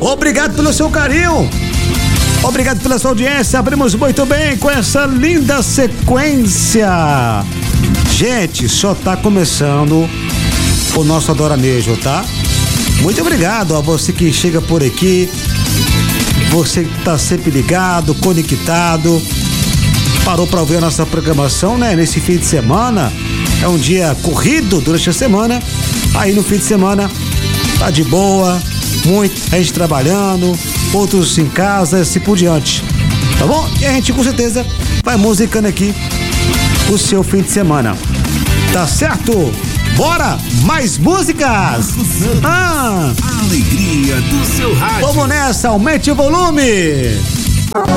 Obrigado pelo seu carinho. Obrigado pela sua audiência. Abrimos muito bem com essa linda sequência. Gente, só tá começando o nosso Adoranejo, tá? Muito obrigado a você que chega por aqui, você que tá sempre ligado, conectado, parou para ouvir a nossa programação, né? Nesse fim de semana, é um dia corrido durante a semana, aí no fim de semana tá de boa, muita gente trabalhando, outros em casa, assim por diante, tá bom? E a gente com certeza vai musicando aqui o seu fim de semana, tá certo? Bora! Mais músicas! A alegria do seu rádio. Vamos nessa, aumente o volume!